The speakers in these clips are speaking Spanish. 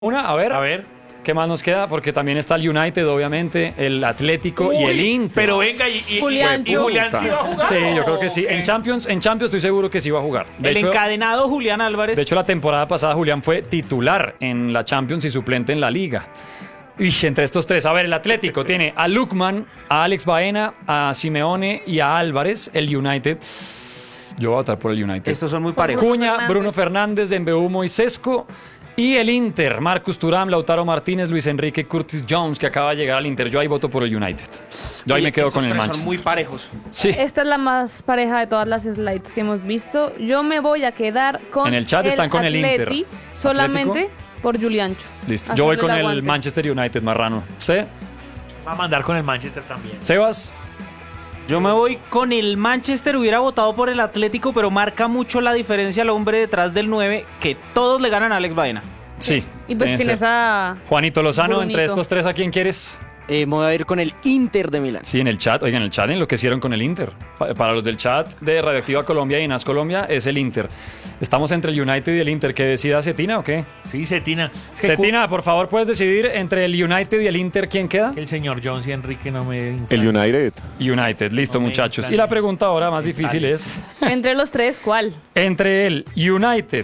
A ver. A ver. ¿Qué más nos queda? Porque también está el United, obviamente, el Atlético y el Inter. Pero venga, Julián y Julián sí va a jugar. Sí, yo creo que sí. En Champions estoy seguro que sí va a jugar. El encadenado Julián Álvarez. De hecho, la temporada pasada Julián fue titular en la Champions y suplente en la Liga. Y entre estos tres, a ver, el Atlético tiene a Lukman, a Alex Baena, a Simeone y a Álvarez. El United, yo voy a votar por el United. Estos son muy parejos. Cuña, Bruno Fernández, Mbeumo y Sesco. Y el Inter, Marcus Thuram, Lautaro Martínez, Luis Enrique, Curtis Jones, que acaba de llegar al Inter. Yo ahí voto por el United. Yo ahí me quedo con el Manchester. Son muy parejos. Sí. Esta es la más pareja de todas las slides que hemos visto. Yo me voy a quedar con En el chat están con el Inter. Solamente ¿Atlético? por Juliancho. Listo. Yo voy con Hacerle el aguante. Manchester United, Marrano. ¿Usted? Va a mandar con el Manchester también. ¿Sebas? Yo me voy con el Manchester, hubiera votado por el Atlético, pero marca mucho la diferencia el hombre detrás del 9, que todos le ganan a Alex Baena. Sí. Y pues tienes a... Juanito Lozano, Brunito. entre estos tres, ¿a quién quieres? Me voy a ir con el Inter de Milán. Sí, en el chat. Oigan, en el chat enloquecieron con el Inter. Para los del chat de Radioactiva Colombia y Nas Colombia es el Inter. Estamos entre el United y el Inter. ¿Que decida Cetina o qué? Sí, Cetina. Es que Cetina, por favor, ¿puedes decidir entre el United y el Inter quién queda? el señor Jones y Enrique no me... El United. United, listo, No me muchachos. inflan- Y la pregunta ahora más difícil es: Entre los tres, ¿cuál? entre el United,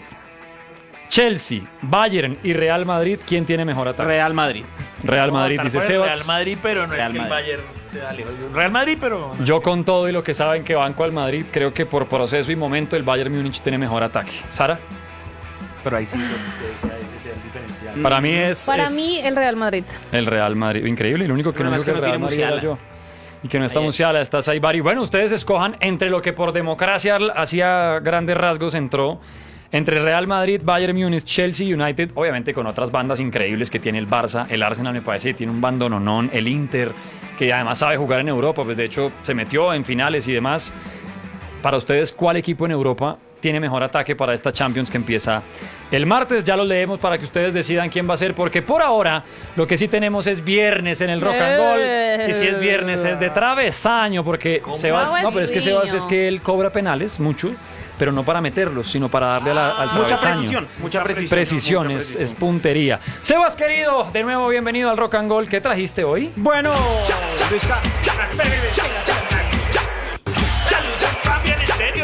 Chelsea, Bayern y Real Madrid, ¿quién tiene mejor ataque? Real Madrid. Real Madrid, dice Sebas. Real Madrid, pero no Real es que el Madrid. Bayern se da lejos. Real Madrid, pero... Yo con todo y lo que saben que banco al Madrid, creo que por proceso y momento el Bayern Múnich tiene mejor ataque. ¿Sara? Pero ahí sí, ese es el diferencial. Para mí es... Para es mí, el Real Madrid. el Real Madrid. Increíble, el único que no Problema dijo es que que el no Real tiene Madrid era Musiala. yo. Y que no está Musiala, está Saibari. Bueno, ustedes escojan entre lo que por democracia hacía grandes rasgos entró. Entre Real Madrid, Bayern Múnich, Chelsea, United, obviamente con otras bandas increíbles que tiene el Barça, el Arsenal me parece que tiene un bandononón, el Inter, que además sabe jugar en Europa, pues de hecho se metió en finales y demás. Para ustedes, ¿cuál equipo en Europa tiene mejor ataque para esta Champions que empieza el martes? Ya lo leemos para que ustedes decidan quién va a ser, porque por ahora lo que sí tenemos es viernes en el Rock and Roll, y si es viernes es de travesaño, porque Sebas, no, pero es que Sebas es que él cobra penales mucho, pero no para meterlos, sino para darle al Mucha travesaño. precisión, mucha precisión. Precisión, mucha es precisión. puntería. Sebas, querido, de nuevo bienvenido al Rock and Roll. ¿Qué trajiste hoy? Bueno, Luis ¿También en serio?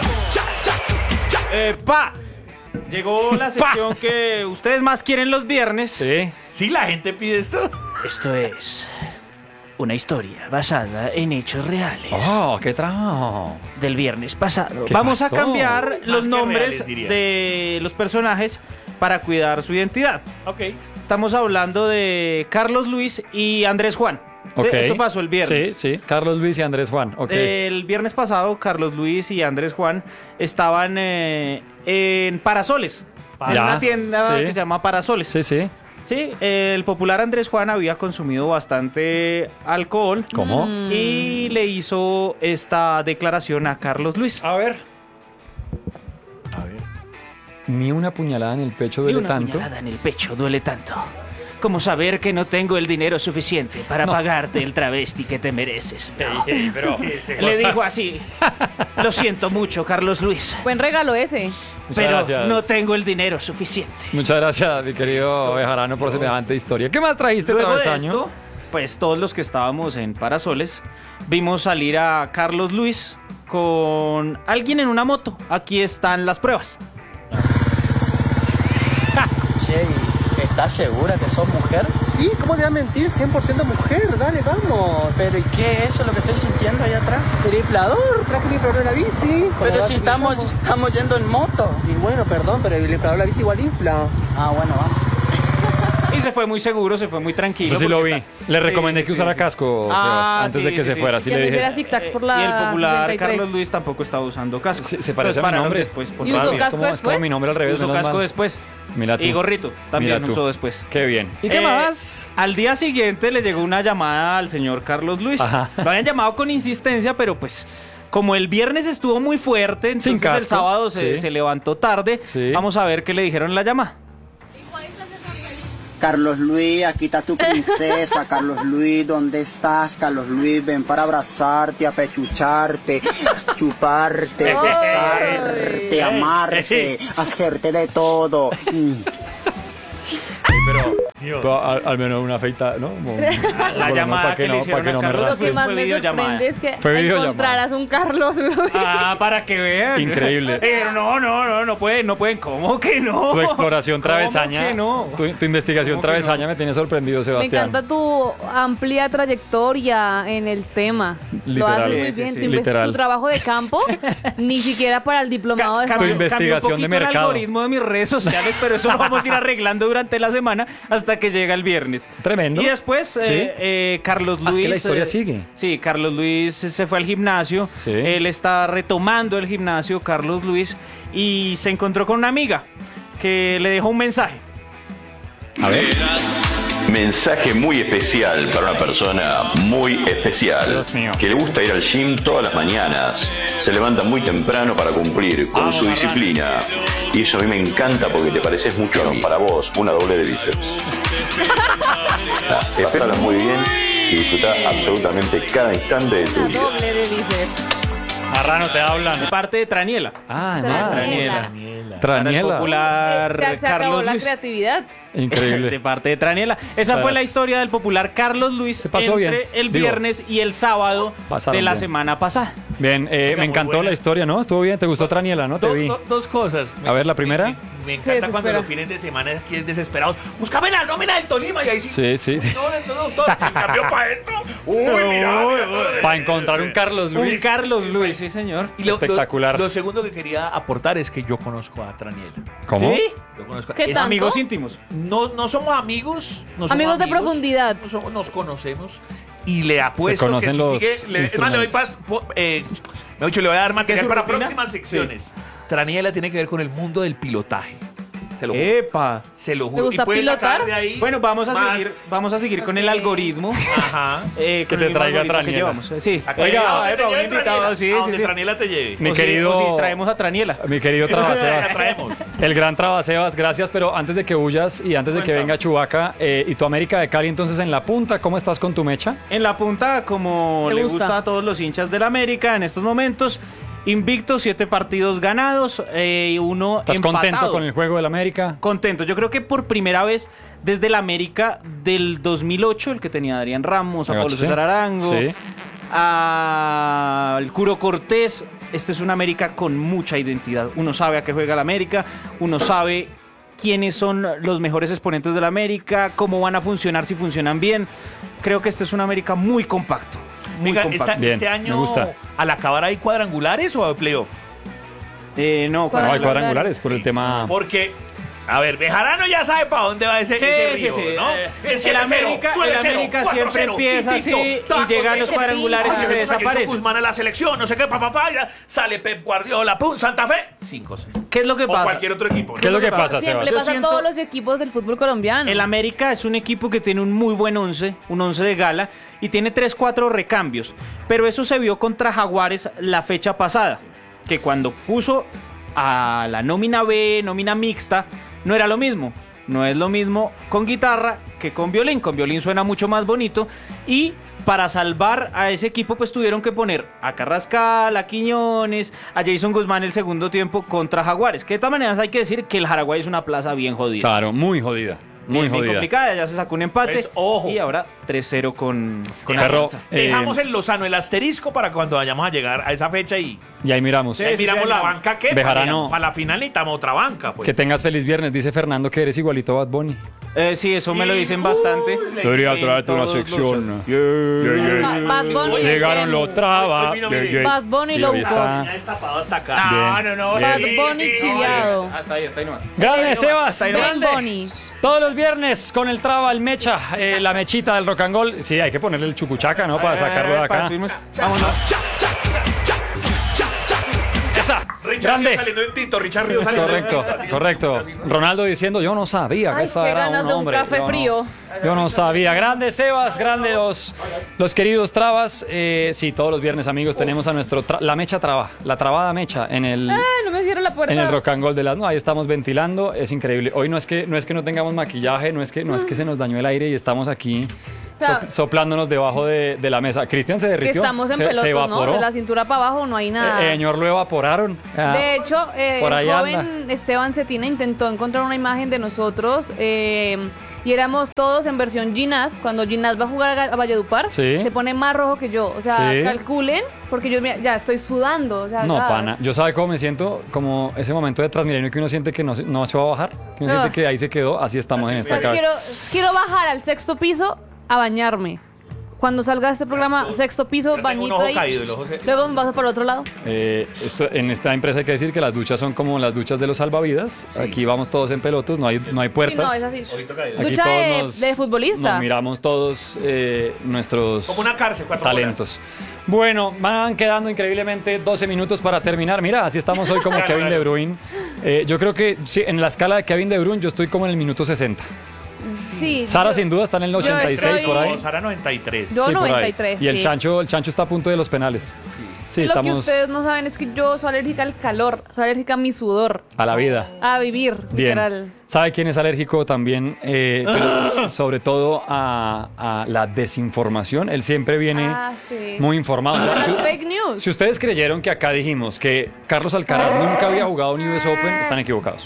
llegó la sección que ustedes más quieren los viernes. Sí. Sí, la gente pide esto. Esto es una historia basada en hechos reales Oh, qué trabajo. del viernes pasado. ¿Qué Vamos pasó? a cambiar los que nombres reales, diría. de los personajes para cuidar su identidad. Ok. Estamos hablando de Carlos Luis y Andrés Juan. Ok. Esto pasó el viernes. Sí, sí. Carlos Luis y Andrés Juan. Ok. El viernes pasado, Carlos Luis y Andrés Juan estaban en Parasoles. En Ya, una tienda sí. que se llama Parasoles. Sí, sí. Sí, el popular Andrés Juan había consumido bastante alcohol ¿Cómo? y le hizo esta declaración a Carlos Luis. A ver. Ni una puñalada en el pecho Y duele una tanto. puñalada en el pecho duele tanto. Como saber que no tengo el dinero suficiente para pagarte el travesti que te mereces. pero Le dijo así. Lo siento mucho, Carlos Luis, Buen regalo ese. muchas pero gracias. no tengo el dinero suficiente. Muchas gracias, mi querido Bejarano, por semejante historia. ¿Qué más trajiste, Luego de travesaño? esto, pues todos los que estábamos en Parasoles vimos salir a Carlos Luis con alguien en una moto. Aquí están las pruebas. Che, ¿estás segura que sos mujer? Sí, ¿cómo te voy a mentir? 100% mujer, dale, vamos. Pero ¿y qué es eso lo que estoy sintiendo ahí atrás? El inflador, traje el inflador de la bici. Pero si estamos yendo en moto. Y bueno, perdón, pero el inflador de la bici igual infla. Ah, bueno, vamos. Y se fue muy seguro, se fue muy tranquilo. Eso sí lo vi. porque Le Sí, recomendé sí, que usara sí. casco, Ah, Sebas, antes sí, de que sí, se sí. fuera. Sí Que le no dije. hiciera zigzags por la y el popular 63. Carlos Luis tampoco estaba usando casco. Se parece a mi pararon nombre. después, por ¿Y usó suerte. casco Es como después? mi nombre al revés. Usó menos casco mal. después. Mira tú. Y gorrito también Mira tú. usó después. Qué bien. ¿Y qué más? Al día siguiente le llegó una llamada al señor Carlos Luis. Ajá. Lo habían llamado con insistencia, pero pues como el viernes estuvo muy fuerte, entonces casco, el sábado se sí. levantó tarde. Sí. Vamos a ver qué le dijeron en la llamada. Carlos Luis, aquí está tu princesa. Carlos Luis, ¿dónde estás? Carlos Luis, ven para abrazarte, apechucharte, chuparte, Ay. besarte, amarte, hacerte de todo. Pero Dios. Pero al menos una feita, ¿no? Como- La llamada que le hicieron a Carlos Lo Luis que más fue me videollamada. sorprende es que Fue videollamada. encontraras un Carlos Luis. Ah, para que vean. Increíble. Pero no pueden. ¿Cómo que no? Tu exploración ¿Cómo travesaña, que no? tu investigación ¿Cómo que travesaña no? me tiene sorprendido, Me Sebastián. encanta tu amplia trayectoria en el tema. Lo Literal. haces muy Sí, bien. sí, Tu, literal. tu trabajo de campo, ni siquiera para el diplomado de Tu Juan. investigación de el mercado. algoritmo de mis redes sociales, pero eso lo vamos a ir arreglando durante la semana hasta que llega el viernes. Tremendo. Y después, Sí. Carlos Ah, es Luis. que la historia sigue. Sí, Carlos Luis se fue al gimnasio. Sí. Él está retomando el gimnasio, Carlos Luis, y se encontró con una amiga que le dejó un mensaje. A ver. Mensaje muy especial para una persona muy especial Dios mío. que le gusta ir al gym todas las mañanas, se levanta muy temprano para cumplir con su disciplina y eso a mí me encanta porque te pareces mucho a mí. Para vos, una doble de bíceps. Pasala muy bien y disfruta absolutamente cada instante de tu Una vida. doble de bíceps. Marrano, te hablan. De parte de Traniela. Ah, Traniela. no. Para el Traniela. popular Se acabó Carlos la Luis. creatividad. De Increíble. parte de Traniela. Esa fue la historia del popular Carlos Luis Se pasó entre bien. el Digo, viernes y el sábado pasaron de la bien. semana pasada. Bien, me muy encantó buena. la historia, ¿no? Estuvo bien, ¿te gustó Traniela, no? Te vi. Dos cosas. A ver, la primera. Me Se encanta cuando desespera. los fines de semana aquí es desesperados. Búscame la nómina del Tolima y ahí sí. Sí, sí, sí. No, doctor. En cambio, para esto. Uy, mira, todo lo- Para encontrar un Carlos Un Luis. Carlos Luis, sí, señor. Y lo- Espectacular. Lo segundo que quería aportar es que yo conozco a Traniela. ¿Cómo? ¿Sí? Lo conozco. ¿Qué Es- tanto? Amigos íntimos. No somos amigos. No somos Amigos de profundidad. Nos conocemos. Y le apuesto conocen que si los sigue. Es más, le doy mejor dicho, le voy a dar material su para rutina? próximas secciones. Traniela tiene que ver con el mundo del pilotaje. Se lo juro. Epa. Se lo ¿Te juro. gusta y puedes sacar pilotar? de ahí. Bueno, vamos más- a seguir con el algoritmo. Ajá. Con el te mismo traiga algoritmo que Traniela. llevamos. Sí. Oiga, epa, un invitado, sí, a sí, donde sí. Traniela te lleve. Mi O querido- si traemos a Traniela. Mi querido La Trabasebas. traemos. El gran Trabasebas, gracias, pero antes de que huyas y antes de que Cuéntame. venga Chubaca y tu América de Cali, entonces en la punta, ¿cómo estás con tu mecha? En la punta, como ¿Te le gusta? gusta a todos los hinchas del América en estos momentos, invicto, 7 partidos ganados, uno ¿Estás empatado. contento con el juego del América? Contento. Yo creo que por primera vez desde el América del 2008, el que tenía a Adrián Ramos, a Pablo Agáchese. César Arango, Sí. al Curo Cortés, este es un América con mucha identidad. Uno sabe a qué juega el América, uno sabe quiénes son los mejores exponentes del América, cómo van a funcionar, si funcionan bien. Creo que este es un América muy compacto. Muy Venga, compacto. Bien, este me año, gusta. ¿al acabar hay cuadrangulares o hay playoff? No, No, hay Cuadrangulares. cuadrangulares por el tema. Porque, a ver, Bejarano ya sabe para dónde va ese río, ¿no? El América siempre empieza así y llega a los cuadrangulares y se desaparece. Guzmán a la selección, no sé qué, papá, ya sale Pep Guardiola, pum, Santa Fe, 5-0. ¿Qué es lo que O pasa? cualquier otro equipo. ¿Qué es lo que pasa, Siempre Sebas? le pasa a siento- todos los equipos del fútbol colombiano. El América es un equipo que tiene un muy buen once, un once de gala, y tiene 3-4 recambios. Pero eso se vio contra Jaguares la fecha pasada, que cuando puso a la nómina B, nómina mixta, no era lo mismo. No es lo mismo con guitarra que con violín. Con violín suena mucho más bonito. Y para salvar a ese equipo, pues tuvieron que poner a Carrascal, a Quiñones, a Jason Guzmán el segundo tiempo contra Jaguares. Que de todas maneras hay que decir que el Jaraguay es una plaza bien jodida. Claro, muy jodida. Muy Bien jodida. complicada, ya se sacó un empate. Pues, ojo. Y ahora 3-0 con Perro, Alianza. Dejamos en Lozano el asterisco para cuando vayamos a llegar a esa fecha y Y ahí miramos. Sí, miramos sí, la sí. banca que Bejarano. para la final necesitamos otra banca, pues. Que tengas feliz viernes. Dice Fernando que eres igualito a Bad Bunny. Sí, eso me lo dicen bastante. Debería En traerte una todos los- sección. Bad Bunny. Llegaron los trabas. Hoy vino mi- Bad Bunny Sí, lo hoy buscó. está. Ya destapado hasta acá. Bien. No, no, Bad sí, Bunny sí, chillado. Hasta ahí nomás. Grande Sebas. Bad grande. Bunny. Todos los viernes con el traba, el mecha, la mechita del rock and roll. Sí, hay que ponerle el chucuchaca, ¿no? Para sacarlo de acá. Vámonos. Esa. Richard Grande. Ríos saliendo en Tito, Richard Ríos saliendo en Correcto, Tito, así. correcto. Ronaldo diciendo, yo no sabía que Ay, esa qué era ganas un de un hombre. café Yo no- frío. Yo no sabía. Grande Sebas, grande los queridos trabas. Sí, todos los viernes, amigos, tenemos a nuestro la mecha traba, la trabada mecha en el No me cierro la puerta. en el rock and roll de las. No, ahí estamos ventilando, es increíble. Hoy no es que no tengamos maquillaje, no es que se nos dañó el aire y estamos aquí O sea, soplándonos debajo de la mesa. Cristian se Que derritió. estamos en se pelotos, ¿no? evaporó. De la cintura para abajo no hay nada. Señor, lo evaporaron. Ah, De hecho, por ahí el joven Esteban Cetina intentó encontrar una imagen de nosotros y éramos todos en versión Ginás. Cuando Ginás va a jugar a Valledupar, Sí. se pone más rojo que yo. O sea, Sí. calculen, porque yo mira, ya estoy sudando. O sea, No, gas. pana. Yo sabe cómo me siento, como ese momento de Transmilenio que uno siente que no se va a bajar, que uno Ah. siente que ahí se quedó, así estamos en O esta sea, cabina. quiero bajar al 6º piso a bañarme. Cuando salga este programa, 6º piso, Yo tengo un bañito ojo ahí. caído, el ojo se- Luego me paso para el otro lado. En esta empresa hay que decir que las duchas son como las duchas de los salvavidas. Aquí vamos todos en pelotos, no hay Sí, puertas. no, es así. Ojito caído. Aquí Ducha todos de futbolista. Nos miramos todos nuestros Como una cárcel, 4 talentos. Bueno, van quedando increíblemente 12 minutos para terminar. Mira, así estamos hoy como Kevin De Bruyne. Yo creo que sí, en la escala de Kevin De Bruyne yo estoy como en el minuto 60. Sí. Sara yo- sin duda está en el yo 86 estoy- por ahí. No, Sara 93. Yo Sí, por ahí. 93. Y el sí. Chancho está a punto de los penales. Sí, Lo que estamos ustedes no saben es que yo soy alérgica al calor, soy alérgica a mi sudor, a la vida. a vivir, Bien. literal. ¿Sabe quién es alérgico también? Pero sobre todo a la desinformación. Él siempre viene Ah, sí. muy informado. O sea, Las si, fake news. si ustedes creyeron que acá dijimos que Carlos Alcaraz nunca había jugado un US Open, están equivocados.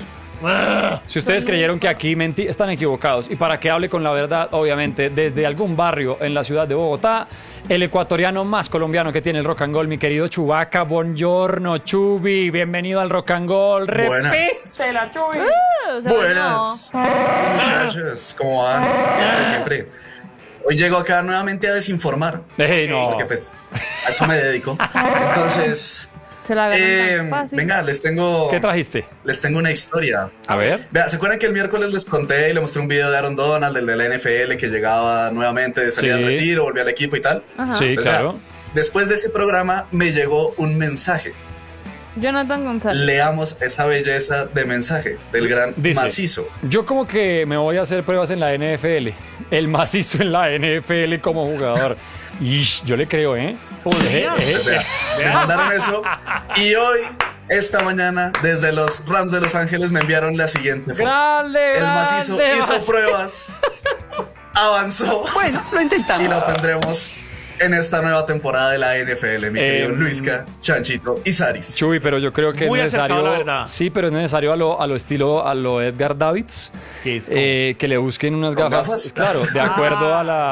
Si ustedes creyeron que aquí mentí, están equivocados. Y para que hable con la verdad, obviamente, desde algún barrio en la ciudad de Bogotá, el ecuatoriano más colombiano que tiene el rock and roll, mi querido Chubaca. Buongiorno, Chubi. Bienvenido al rock and roll. Buenas. Repítela, Chubi. O sea, Buenas, muchachos, ¿cómo van? Siempre. Hoy llego acá nuevamente a desinformar, Ey, no. porque pues a eso me dedico. Entonces, se la ganan tan fácil. venga, les tengo una historia. A ver. Vea, ¿se acuerdan que el miércoles les conté y le mostré un video de Aaron Donald, el de la NFL, que llegaba nuevamente de salida Sí. del retiro, volvía al equipo y tal? Ajá. Sí, Pues, claro. vea, después de ese programa me llegó un mensaje. Jonathan González. Leamos esa belleza de mensaje del gran Dice, macizo. Yo como que me voy a hacer pruebas en la NFL. El macizo en la NFL como jugador. Ish, yo le creo, ¿eh? Podría. Vea, me mandaron eso y hoy, esta mañana, desde los Rams de Los Ángeles me enviaron la siguiente foto. Grande, El macizo grande, hizo macizo. pruebas, avanzó Bueno, lo intentamos. y lo tendremos en esta nueva temporada de la NFL, mi querido Em, Luisca, Chanchito y Saris. Chuy, pero yo creo que Muy es necesario. acertado, la verdad. Sí, pero es necesario a lo estilo a lo Edgar Davids. ¿Qué es como? Que le busquen unas ¿Con gafas, gafas? claro, de acuerdo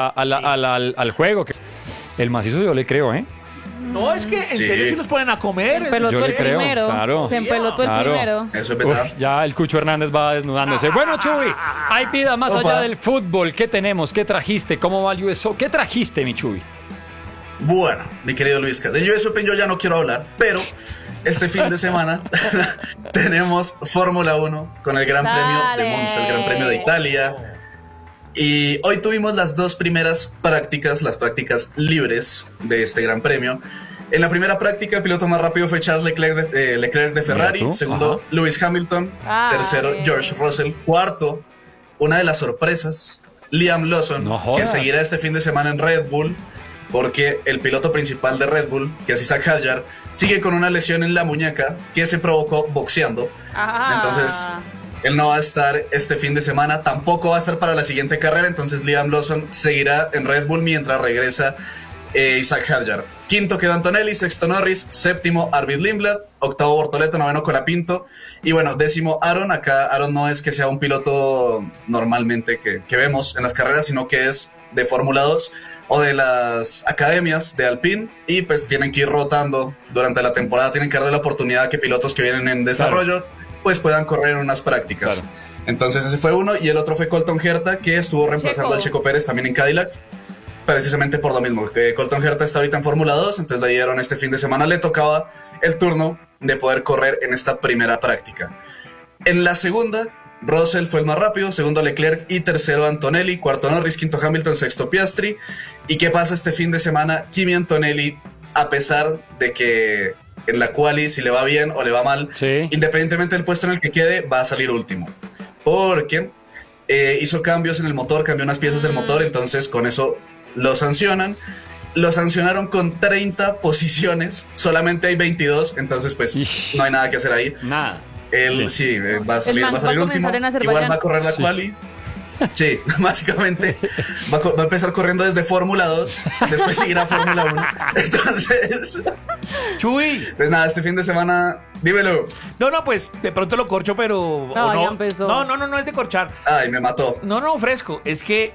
al juego. El macizo yo le creo, ¿eh? No, es que en Sí. serio si los ponen a comer. Se empelotó Yo le el creo, primero. claro. Se empelotó el Claro. primero. Eso es verdad. Uf, ya el Cucho Hernández va desnudándose. Bueno, Chuy, hay vida más Opa. allá del fútbol. ¿Qué tenemos? ¿Qué trajiste? ¿Cómo va el US Open? ¿Qué trajiste, mi Chuy? Bueno, mi querido Luisca, del US Open yo ya no quiero hablar, pero este fin de semana tenemos Fórmula 1 con el Gran Premio de Dale. Monza, el Gran Premio de Italia. Y hoy tuvimos las dos primeras prácticas, las prácticas libres de este Gran Premio. En la primera práctica, el piloto más rápido fue Charles Leclerc de Ferrari, Mira tú, segundo ajá. Lewis Hamilton, Ah, tercero bien. George Russell, cuarto, una de las sorpresas, Liam Lawson, No que jodas. seguirá este fin de semana en Red Bull, porque el piloto principal de Red Bull, que es Isaac Hadjar, sigue con una lesión en la muñeca que se provocó boxeando. Ah. Entonces, él no va a estar este fin de semana, tampoco va a estar para la siguiente carrera, entonces Liam Lawson seguirá en Red Bull mientras regresa Isaac Hadjar. Quinto quedó Antonelli, sexto Norris, séptimo Arvid Lindblad, octavo Bortoleto, noveno Colapinto y bueno, décimo Aaron. Acá Aaron no es que sea un piloto normalmente que vemos en las carreras, sino que es de Fórmula 2 o de las academias de Alpine y pues tienen que ir rotando durante la temporada, tienen que darle la oportunidad a que pilotos que vienen en desarrollo pues puedan correr en unas prácticas. Claro. Entonces ese fue uno y el otro fue Colton Herta, que estuvo reemplazando Checo. al Checo Pérez también en Cadillac, precisamente por lo mismo, que Colton Herta está ahorita en Fórmula 2, entonces le dieron este fin de semana, le tocaba el turno de poder correr en esta primera práctica. En la segunda, Russell fue el más rápido, segundo Leclerc y tercero Antonelli, cuarto Norris, quinto Hamilton, sexto Piastri. ¿Y qué pasa este fin de semana? Kimi Antonelli, a pesar de que en la quali, si le va bien o le va mal, Sí. independientemente del puesto en el que quede, va a salir último. Porque hizo cambios en el motor, cambió unas piezas del motor, entonces con eso lo sancionan. Lo sancionaron con 30 posiciones, solamente hay 22, entonces pues Ish. no hay nada que hacer ahí. Nada. Él Bien. sí, va a salir, man va a salir va a último. comenzar en Azerbaiyán. Igual va a correr la Sí. quali. Sí, básicamente va a empezar corriendo desde Fórmula 2, después seguirá Fórmula 1. Entonces, Chuy. pues nada, este fin de semana Dímelo. No, pues de pronto lo corcho, pero. No, o ya empezó. No, es de corchar. Ay, me mató. No, fresco. Es que